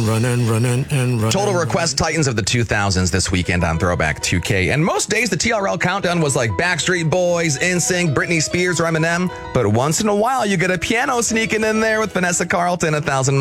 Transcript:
running. Total Request Titans of the 2000s this weekend on Throwback 2K. And most days, the TRL countdown was like Backstreet Boys, NSYNC, Britney Spears, or Eminem. But once in a while, you get a piano sneaking in there with Vanessa Carlton, 1,000